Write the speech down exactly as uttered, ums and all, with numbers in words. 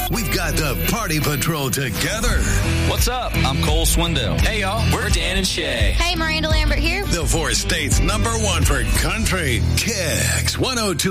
We've got the Party Patrol together. What's up? I'm Cole Swindell. Hey, y'all. We're Dan and Shay. Hey, Miranda Lambert here. The four states number one for country. Kicks one oh two.